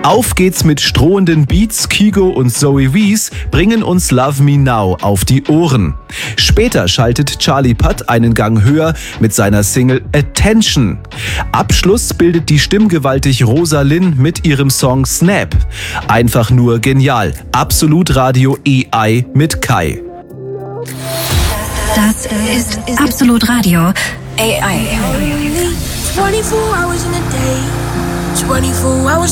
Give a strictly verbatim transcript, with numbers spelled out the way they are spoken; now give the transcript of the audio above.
Auf geht's mit strohenden Beats. Kygo und Zoe Wees bringen uns Love Me Now auf die Ohren. Später schaltet Charlie Puth einen Gang höher mit seiner Single Attention. Abschluss bildet die stimmgewaltig Rosa Linn mit ihrem Song Snap. Einfach nur genial. Absolut Radio A I mit Kai. Das ist Absolut Radio A I. twenty-four hours in a day, twenty-four hours